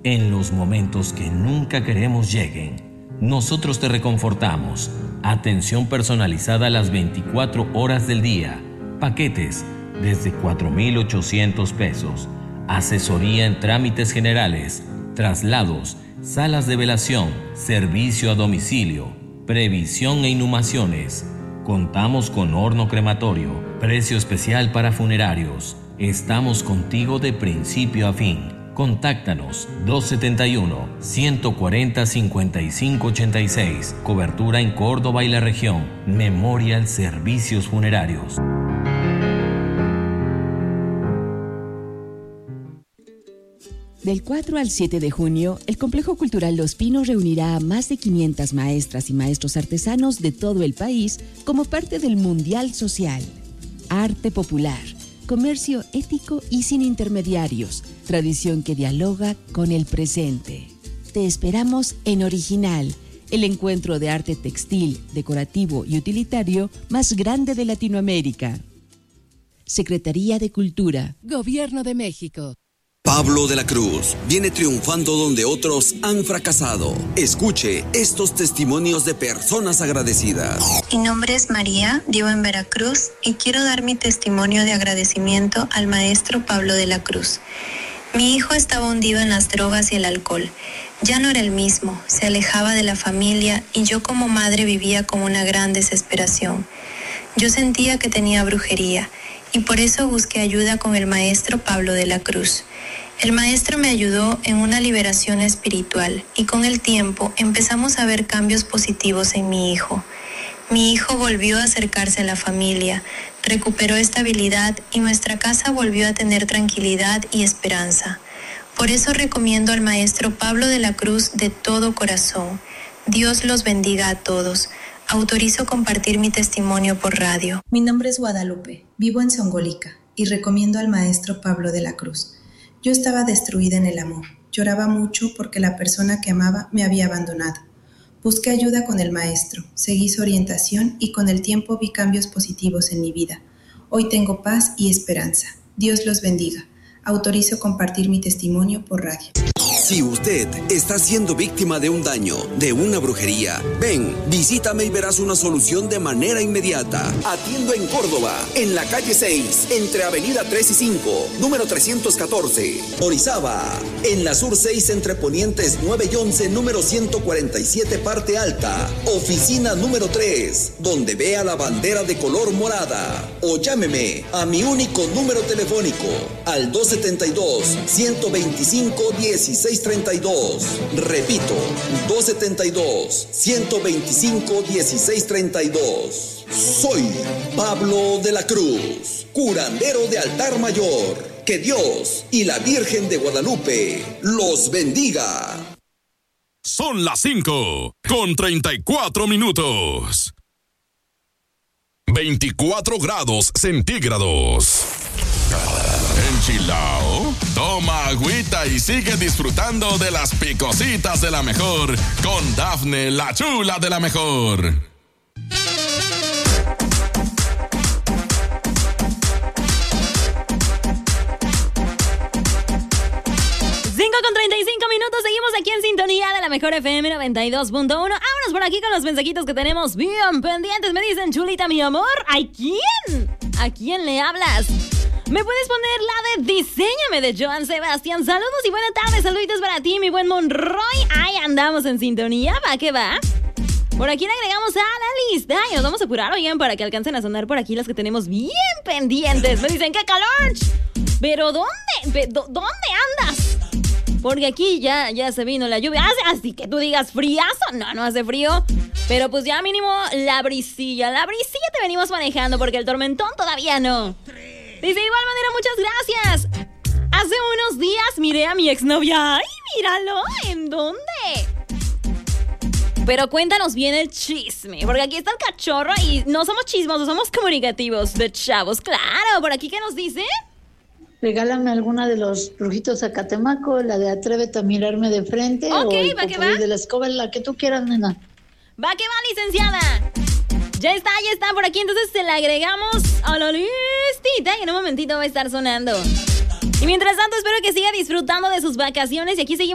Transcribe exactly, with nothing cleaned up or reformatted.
en los momentos que nunca queremos lleguen. Nosotros te reconfortamos. Atención personalizada las veinticuatro horas del día. Paquetes desde cuatro mil ochocientos pesos. Asesoría en trámites generales, traslados, salas de velación, servicio a domicilio, previsión e inhumaciones. Contamos con horno crematorio, precio especial para funerarios. Estamos contigo de principio a fin. Contáctanos dos siete uno, uno cuatro cero, cinco cinco ocho seis. Cobertura en Córdoba y la región. Memorial Servicios Funerarios. Del cuatro al siete de junio, el Complejo Cultural Los Pinos reunirá a más de quinientas maestras y maestros artesanos de todo el país como parte del Mundial Social. Arte popular, comercio ético y sin intermediarios, tradición que dialoga con el presente. Te esperamos en Original, el encuentro de arte textil, decorativo y utilitario más grande de Latinoamérica. Secretaría de Cultura, Gobierno de México. Pablo de la Cruz viene triunfando donde otros han fracasado. Escuche estos testimonios de personas agradecidas. Mi nombre es María, vivo en Veracruz y quiero dar mi testimonio de agradecimiento al maestro Pablo de la Cruz. Mi hijo estaba hundido en las drogas y el alcohol. Ya no era el mismo, se alejaba de la familia y yo como madre vivía con una gran desesperación. Yo sentía que tenía brujería y por eso busqué ayuda con el maestro Pablo de la Cruz. El maestro me ayudó en una liberación espiritual y con el tiempo empezamos a ver cambios positivos en mi hijo. Mi hijo volvió a acercarse a la familia, recuperó estabilidad y nuestra casa volvió a tener tranquilidad y esperanza. Por eso recomiendo al maestro Pablo de la Cruz de todo corazón. Dios los bendiga a todos. Autorizo compartir mi testimonio por radio. Mi nombre es Guadalupe, vivo en Songolica y recomiendo al maestro Pablo de la Cruz. Yo estaba destruida en el amor, lloraba mucho porque la persona que amaba me había abandonado. Busqué ayuda con el maestro, seguí su orientación y con el tiempo vi cambios positivos en mi vida. Hoy tengo paz y esperanza. Dios los bendiga. Autorizo compartir mi testimonio por radio. Si usted está siendo víctima de un daño, de una brujería, ven, visítame y verás una solución de manera inmediata. Atiendo en Córdoba, en la calle seis, entre avenida tres y cinco, número trescientos catorce. Orizaba, en la sur seis, entre ponientes nueve y once, número ciento cuarenta y siete, parte alta. Oficina número tres, donde vea la bandera de color morada. O llámeme a mi único número telefónico, al dos siete dos, uno dos cinco, dieciséis treinta y dos. Repito, dos siete dos, uno dos cinco, dieciséis treinta y dos. Soy Pablo de la Cruz, curandero de altar mayor. Que Dios y la Virgen de Guadalupe los bendiga. Son las cinco con treinta y cuatro minutos. veinticuatro grados centígrados. Enchilao, toma agüita y sigue disfrutando de las picositas de la mejor con Dafne, la chula de la mejor. cinco con treinta y cinco minutos, seguimos aquí en sintonía de la mejor F M noventa y dos punto uno. Vámonos por aquí con los mensajitos que tenemos bien pendientes. Me dicen, chulita, mi amor, ¿a quién? ¿A quién le hablas? ¿Me puedes poner la de Diséñame de Joan Sebastián? Saludos y buenas tardes, saluditos para ti, mi buen Monroy. Ahí andamos en sintonía, va que va. Por aquí le agregamos a la lista y nos vamos a apurar, oigan, para que alcancen a sonar por aquí las que tenemos bien pendientes. Me dicen, ¡qué calor! ¿Pero dónde? ¿Dónde andas? Porque aquí ya, ya se vino la lluvia. Así que tú digas friazo. No, no hace frío. Pero pues ya mínimo la brisilla. La brisilla te venimos manejando porque el tormentón todavía no. Dice, de igual manera, muchas gracias. Hace unos días miré a mi exnovia. ¡Ay, míralo! ¿En dónde? Pero cuéntanos bien el chisme, porque aquí está el cachorro y no somos chismosos, somos comunicativos de chavos. Claro, por aquí, ¿qué nos dice? Regálame alguna de los Brujitos Zacatemaco, la de Atrévete a mirarme de frente. Ok, o el va que va. de la escoba, la que tú quieras, nena. Va que va, licenciada. Ya está, ya está por aquí, entonces se la agregamos a la listita y en un momentito va a estar sonando. Y mientras tanto espero que siga disfrutando de sus vacaciones y aquí seguimos